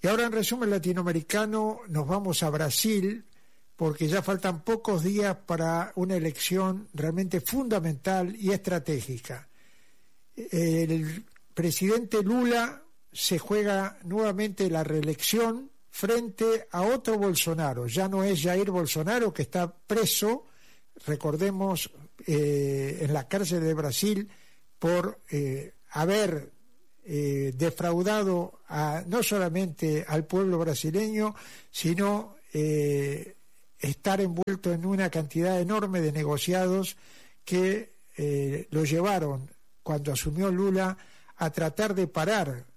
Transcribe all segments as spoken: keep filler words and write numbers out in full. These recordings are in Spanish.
Y ahora en resumen latinoamericano nos vamos a Brasil, porque ya faltan pocos días para una elección realmente fundamental y estratégica. El presidente Lula se juega nuevamente la reelección frente a otro Bolsonaro. Ya no es Jair Bolsonaro, que está preso, recordemos, eh, en la cárcel de Brasil por eh, haber eh, defraudado a, no solamente al pueblo brasileño, sino eh, estar envuelto en una cantidad enorme de negociados que eh, lo llevaron, cuando asumió Lula, a tratar de parar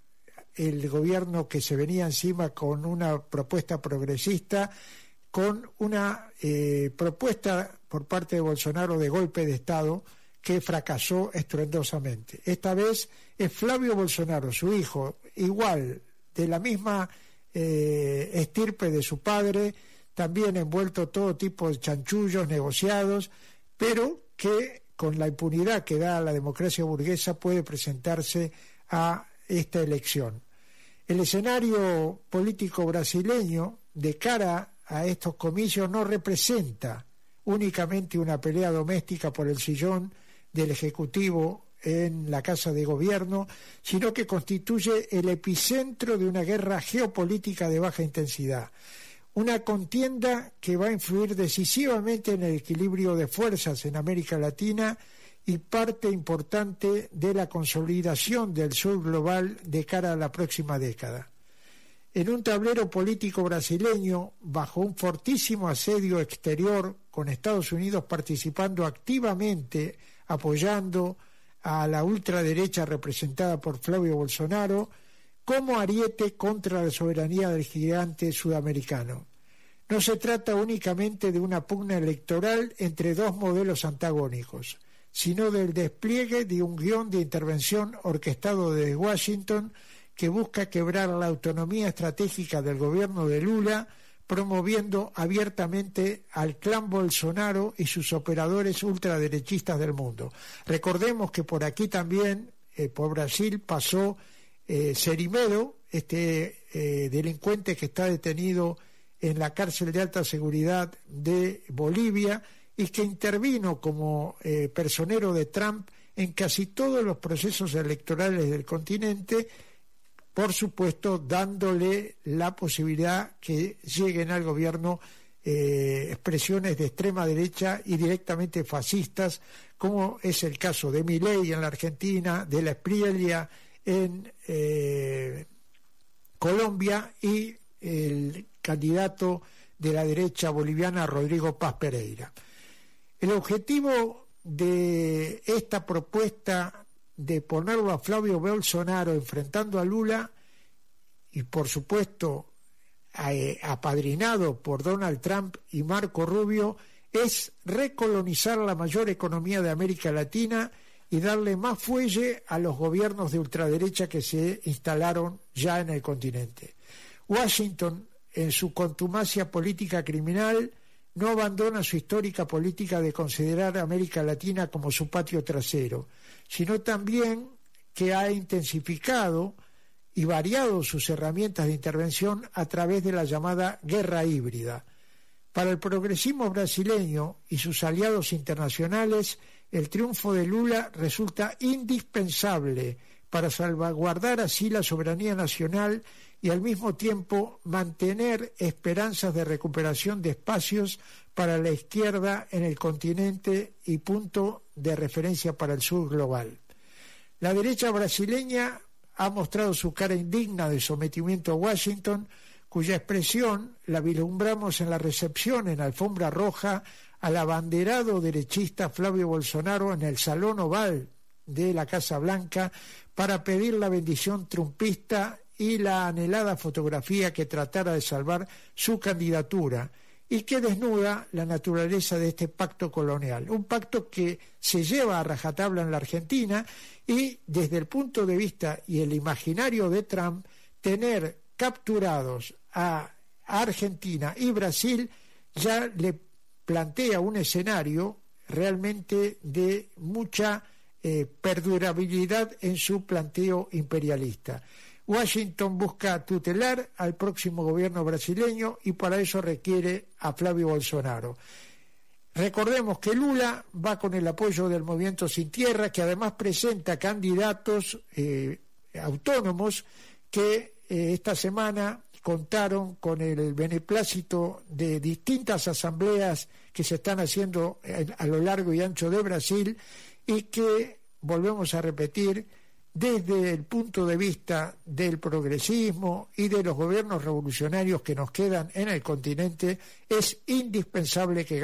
el gobierno que se venía encima con una propuesta progresista, con una eh, propuesta por parte de Bolsonaro de golpe de Estado que fracasó estruendosamente. Esta vez es Flavio Bolsonaro, su hijo, igual, de la misma eh, estirpe de su padre, también envuelto todo tipo de chanchullos negociados, pero que con la impunidad que da la democracia burguesa puede presentarse a esta elección. El escenario político brasileño de cara a estos comicios no representa únicamente una pelea doméstica por el sillón del Ejecutivo en la Casa de Gobierno, sino que constituye el epicentro de una guerra geopolítica de baja intensidad. Una contienda que va a influir decisivamente en el equilibrio de fuerzas en América Latina y parte importante de la consolidación del sur global de cara a la próxima década. En un tablero político brasileño, bajo un fortísimo asedio exterior, con Estados Unidos participando activamente, apoyando a la ultraderecha representada por Flavio Bolsonaro, como ariete contra la soberanía del gigante sudamericano. No se trata únicamente de una pugna electoral entre dos modelos antagónicos, sino del despliegue de un guión de intervención orquestado desde Washington que busca quebrar la autonomía estratégica del gobierno de Lula, promoviendo abiertamente al clan Bolsonaro y sus operadores ultraderechistas del mundo. Recordemos que por aquí también, eh, por Brasil, pasó eh, Cerimedo, este eh, delincuente que está detenido en la cárcel de alta seguridad de Bolivia y que intervino como eh, personero de Trump en casi todos los procesos electorales del continente, por supuesto dándole la posibilidad que lleguen al gobierno eh, expresiones de extrema derecha y directamente fascistas, como es el caso de Milei en la Argentina, de la Sprieglia en eh, Colombia y el candidato de la derecha boliviana Rodrigo Paz Pereira. El objetivo de esta propuesta de ponerlo a Flavio Bolsonaro enfrentando a Lula y por supuesto apadrinado por Donald Trump y Marco Rubio es recolonizar la mayor economía de América Latina y darle más fuelle a los gobiernos de ultraderecha que se instalaron ya en el continente. Washington, en su contumacia política criminal, no abandona su histórica política de considerar a América Latina como su patio trasero, sino también que ha intensificado y variado sus herramientas de intervención a través de la llamada guerra híbrida. Para el progresismo brasileño y sus aliados internacionales, el triunfo de Lula resulta indispensable para salvaguardar así la soberanía nacional y al mismo tiempo mantener esperanzas de recuperación de espacios para la izquierda en el continente y punto de referencia para el sur global. La derecha brasileña ha mostrado su cara indigna de sometimiento a Washington, cuya expresión la vislumbramos en la recepción en alfombra roja al abanderado derechista Flavio Bolsonaro en el Salón Oval de la Casa Blanca para pedir la bendición trumpista y la anhelada fotografía que tratara de salvar su candidatura y que desnuda la naturaleza de este pacto colonial, un pacto que se lleva a rajatabla en la Argentina y desde el punto de vista y el imaginario de Trump, tener capturados a Argentina y Brasil ya le plantea un escenario realmente de mucha eh, perdurabilidad en su planteo imperialista. Washington busca tutelar al próximo gobierno brasileño y para eso requiere a Flavio Bolsonaro. Recordemos que Lula va con el apoyo del Movimiento Sin Tierra, que además presenta candidatos eh, autónomos que eh, esta semana contaron con el beneplácito de distintas asambleas que se están haciendo a lo largo y ancho de Brasil y que, volvemos a repetir, desde el punto de vista del progresismo y de los gobiernos revolucionarios que nos quedan en el continente, es indispensable que